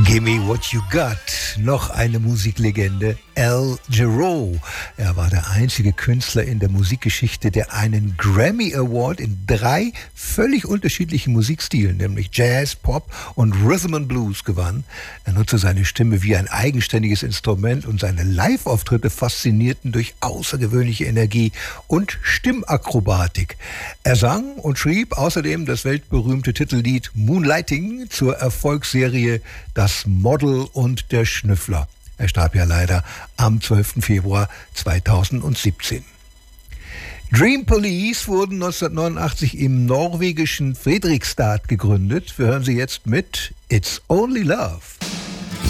Gimme What You Got, noch eine Musiklegende, Al Jarreau. Er war der einzige Künstler in der Musikgeschichte, der einen Grammy Award in 3 völlig unterschiedlichen Musikstilen, nämlich Jazz, Pop und Rhythm and Blues gewann. Er nutzte seine Stimme wie ein eigenständiges Instrument und seine Live-Auftritte faszinierten durch außergewöhnliche Energie und Stimmakrobatik. Er sang und schrieb außerdem das weltberühmte Titellied Moonlighting zur Erfolgsserie Das Model und der Schnüffler. Er starb ja leider am 12. Februar 2017. Dream Police wurden 1989 im norwegischen Fredrikstad gegründet. Wir hören sie jetzt mit It's Only Love.